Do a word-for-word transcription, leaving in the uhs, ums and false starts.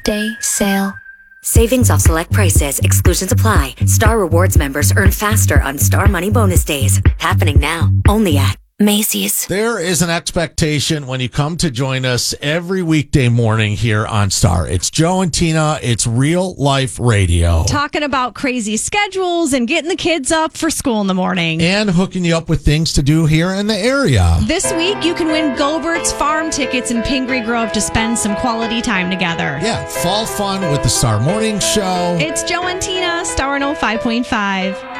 weekday sale. Savings off select prices. Exclusions apply. Star Rewards members earn faster on Star Money Bonus Days. Happening now. Only at Macy's. There is an expectation when you come to join us every weekday morning here on Star. It's Joe and Tina. It's real life radio. Talking about crazy schedules and getting the kids up for school in the morning. And hooking you up with things to do here in the area. This week, you can win Gobert's Farm tickets in Pingree Grove to spend some quality time together. Yeah, fall fun with the Star Morning Show. It's Joe and Tina, Star one oh five point five.